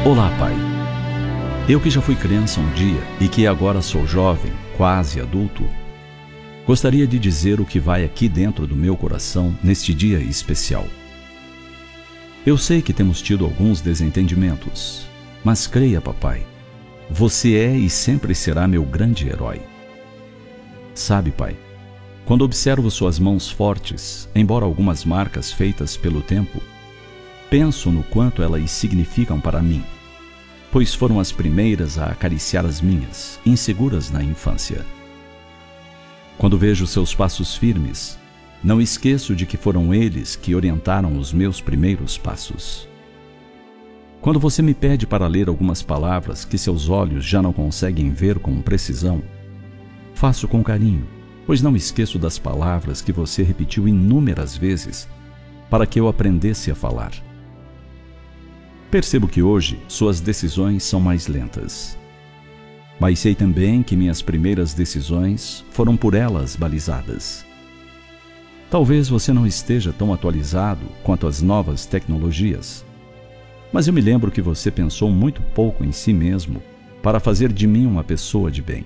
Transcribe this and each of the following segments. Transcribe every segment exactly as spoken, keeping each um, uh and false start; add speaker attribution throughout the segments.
Speaker 1: Olá, Pai. Eu que já fui criança um dia e que agora sou jovem, quase adulto, gostaria de dizer o que vai aqui dentro do meu coração neste dia especial. Eu sei que temos tido alguns desentendimentos, mas creia, Papai, você é e sempre será meu grande herói. Sabe, Pai, quando observo suas mãos fortes, embora algumas marcas feitas pelo tempo, penso no quanto elas significam para mim, pois foram as primeiras a acariciar as minhas, inseguras na infância. Quando vejo seus passos firmes, não esqueço de que foram eles que orientaram os meus primeiros passos. Quando você me pede para ler algumas palavras que seus olhos já não conseguem ver com precisão, faço com carinho, pois não esqueço das palavras que você repetiu inúmeras vezes para que eu aprendesse a falar. Percebo que hoje suas decisões são mais lentas. Mas sei também que minhas primeiras decisões foram por elas balizadas. Talvez você não esteja tão atualizado quanto as novas tecnologias, mas eu me lembro que você pensou muito pouco em si mesmo para fazer de mim uma pessoa de bem.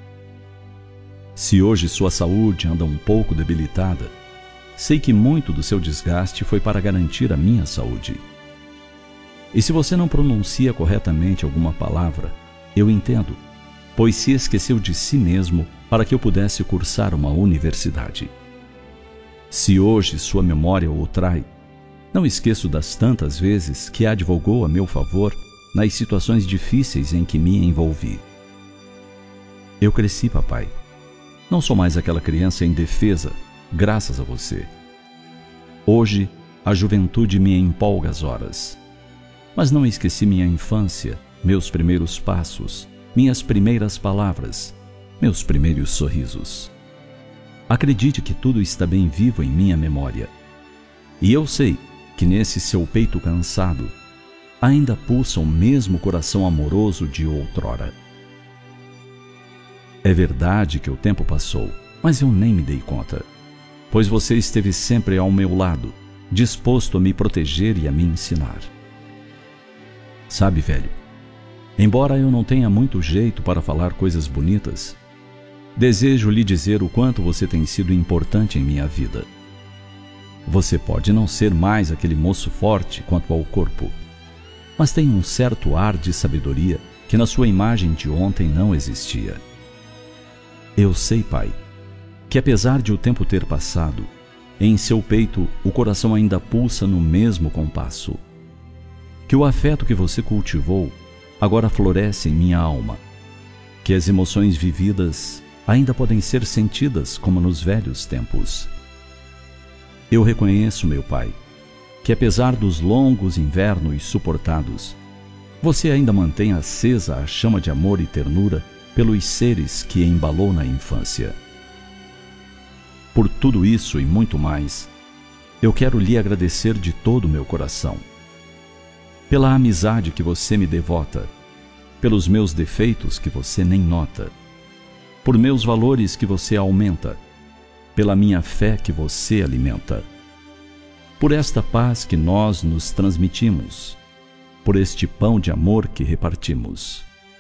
Speaker 1: Se hoje sua saúde anda um pouco debilitada, sei que muito do seu desgaste foi para garantir a minha saúde. E se você não pronuncia corretamente alguma palavra, eu entendo, pois se esqueceu de si mesmo para que eu pudesse cursar uma universidade. Se hoje sua memória o trai, não esqueço das tantas vezes que advogou a meu favor nas situações difíceis em que me envolvi. Eu cresci, Papai. Não sou mais aquela criança indefesa, graças a você. Hoje, a juventude me empolga às horas. Mas não esqueci minha infância, meus primeiros passos, minhas primeiras palavras, meus primeiros sorrisos. Acredite que tudo está bem vivo em minha memória. E eu sei que nesse seu peito cansado ainda pulsa o mesmo coração amoroso de outrora. É verdade que o tempo passou, mas eu nem me dei conta, pois você esteve sempre ao meu lado, disposto a me proteger e a me ensinar. Sabe, velho, embora eu não tenha muito jeito para falar coisas bonitas, desejo lhe dizer o quanto você tem sido importante em minha vida. Você pode não ser mais aquele moço forte quanto ao corpo, mas tem um certo ar de sabedoria que na sua imagem de ontem não existia. Eu sei, Pai, que apesar de o tempo ter passado, em seu peito o coração ainda pulsa no mesmo compasso. Que o afeto que você cultivou agora floresce em minha alma. Que as emoções vividas ainda podem ser sentidas como nos velhos tempos. Eu reconheço, meu Pai, que apesar dos longos invernos suportados, você ainda mantém acesa a chama de amor e ternura pelos seres que embalou na infância. Por tudo isso e muito mais, eu quero lhe agradecer de todo o meu coração. Pela amizade que você me devota, pelos meus defeitos que você nem nota, por meus valores que você aumenta, pela minha fé que você alimenta, por esta paz que nós nos transmitimos, por este pão de amor que repartimos,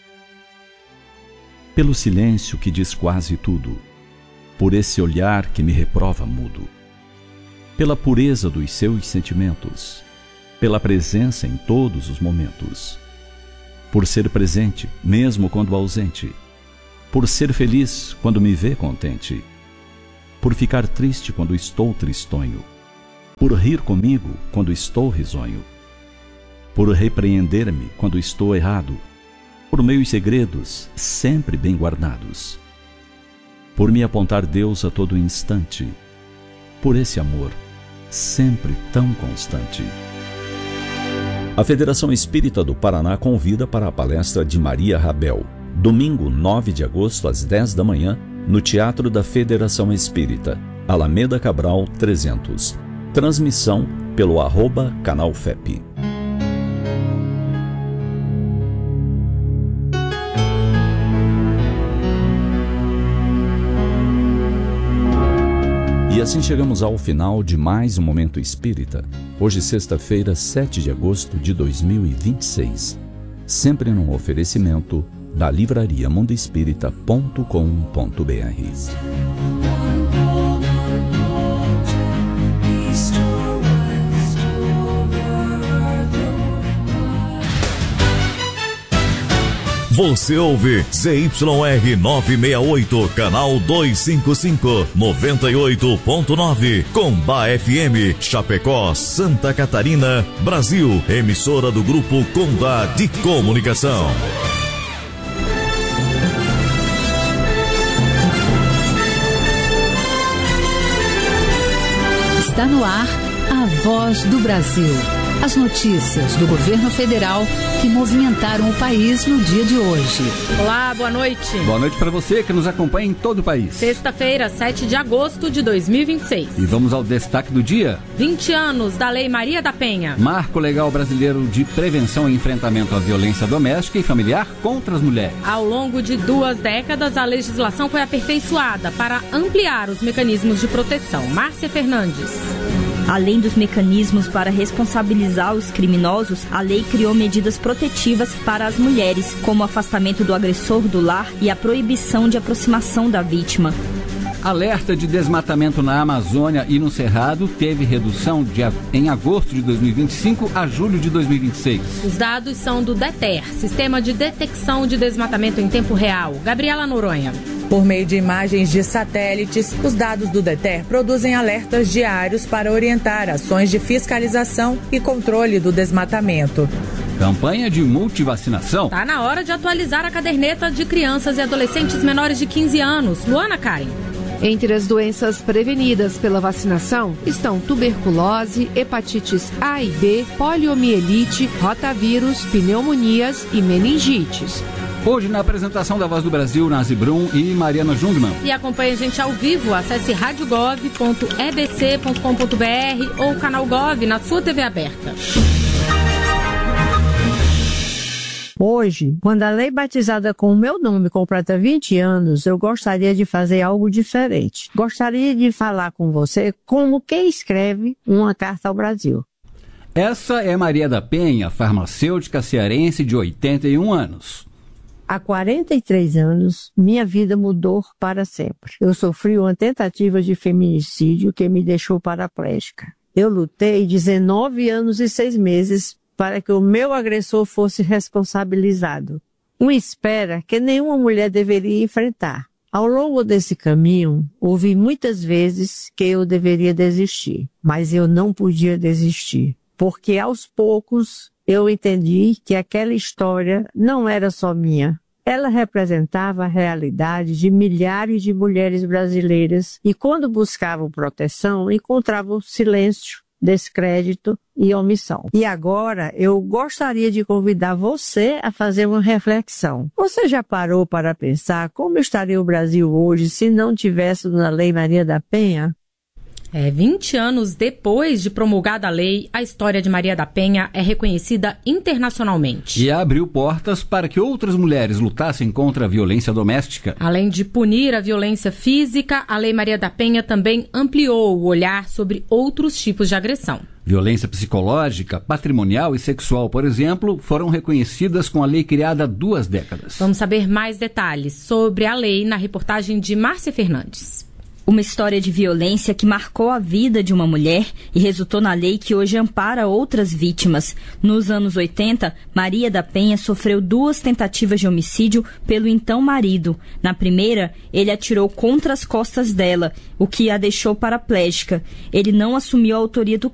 Speaker 1: pelo silêncio que diz quase tudo, por esse olhar que me reprova mudo, pela pureza dos seus sentimentos, pela presença em todos os momentos, por ser presente mesmo quando ausente, por ser feliz quando me vê contente, por ficar triste quando estou tristonho, por rir comigo quando estou risonho, por repreender-me quando estou errado, por meus segredos sempre bem guardados, por me apontar Deus a todo instante, por esse amor sempre tão constante. A Federação Espírita do Paraná convida para a palestra de Maria Rabel, domingo nove de agosto às dez da manhã, no Teatro da Federação Espírita, Alameda Cabral trezentos. Transmissão pelo arroba canal F E P. E assim chegamos ao final de mais um Momento Espírita. Hoje, sexta-feira, sete de agosto de dois mil e vinte e seis. sempre num oferecimento da livraria mundo espírita ponto com ponto br.
Speaker 2: Você ouve Z Y R novecentos e sessenta e oito, canal duzentos e cinquenta e cinco, noventa e oito ponto nove, Combá F M, Chapecó, Santa Catarina, Brasil, emissora do Grupo Condá de Comunicação.
Speaker 3: Está no ar a Voz do Brasil. As notícias do governo federal que movimentaram o país no dia de hoje.
Speaker 4: Olá, boa noite.
Speaker 5: Boa noite para você que nos acompanha em todo o país.
Speaker 4: Sexta-feira, sete de agosto de dois mil e vinte e seis.
Speaker 5: E vamos ao destaque do dia.
Speaker 4: vinte anos da Lei Maria da Penha.
Speaker 5: Marco Legal Brasileiro de Prevenção e Enfrentamento à Violência Doméstica e Familiar contra as Mulheres.
Speaker 4: Ao longo de duas décadas, a legislação foi aperfeiçoada para ampliar os mecanismos de proteção. Márcia Fernandes.
Speaker 6: Além dos mecanismos para responsabilizar os criminosos, a lei criou medidas protetivas para as mulheres, como o afastamento do agressor do lar e a proibição de aproximação da vítima.
Speaker 5: Alerta de desmatamento na Amazônia e no Cerrado teve redução de, em agosto de dois mil e vinte e cinco a julho de dois mil e vinte e seis.
Speaker 4: Os dados são do DETER, Sistema de Detecção de Desmatamento em Tempo Real. Gabriela Noronha.
Speaker 7: Por meio de imagens de satélites, os dados do DETER produzem alertas diários para orientar ações de fiscalização e controle do desmatamento.
Speaker 5: Campanha de multivacinação.
Speaker 4: Está na hora de atualizar a caderneta de crianças e adolescentes menores de quinze anos. Luana Karen.
Speaker 8: Entre as doenças prevenidas pela vacinação estão tuberculose, hepatites A e B, poliomielite, rotavírus, pneumonias e meningites.
Speaker 5: Hoje, na apresentação da Voz do Brasil, Nazi Brum e Mariana Jungmann.
Speaker 4: E acompanhe a gente ao vivo. Acesse rádio gov ponto e b c ponto com ponto b r ou o canal Gov na sua T V aberta.
Speaker 9: Hoje, quando a lei batizada com o meu nome completa vinte anos, eu gostaria de fazer algo diferente. Gostaria de falar com você como quem escreve uma carta ao Brasil.
Speaker 5: Essa é Maria da Penha, farmacêutica cearense de oitenta e um anos.
Speaker 9: Há quarenta e três anos, minha vida mudou para sempre. Eu sofri uma tentativa de feminicídio que me deixou paraplégica. Eu lutei dezenove anos e seis meses para que o meu agressor fosse responsabilizado. Uma espera que nenhuma mulher deveria enfrentar. Ao longo desse caminho, ouvi muitas vezes que eu deveria desistir, mas eu não podia desistir, porque aos poucos eu entendi que aquela história não era só minha. Ela representava a realidade de milhares de mulheres brasileiras e quando buscavam proteção, encontravam silêncio, descrédito e omissão. E agora eu gostaria de convidar você a fazer uma reflexão. Você já parou para pensar como estaria o Brasil hoje se não tivesse na Lei Maria da Penha?
Speaker 4: É, vinte anos depois de promulgada a lei, a história de Maria da Penha é reconhecida internacionalmente.
Speaker 5: E abriu portas para que outras mulheres lutassem contra a violência doméstica.
Speaker 4: Além de punir a violência física, a Lei Maria da Penha também ampliou o olhar sobre outros tipos de agressão.
Speaker 5: Violência psicológica, patrimonial e sexual, por exemplo, foram reconhecidas com a lei criada há duas décadas.
Speaker 4: Vamos saber mais detalhes sobre a lei na reportagem de Márcia Fernandes.
Speaker 6: Uma história de violência que marcou a vida de uma mulher e resultou na lei que hoje ampara outras vítimas. Nos anos oitenta, Maria da Penha sofreu duas tentativas de homicídio pelo então marido. Na primeira, ele atirou contra as costas dela, o que a deixou paraplégica. Ele não assumiu a autoria do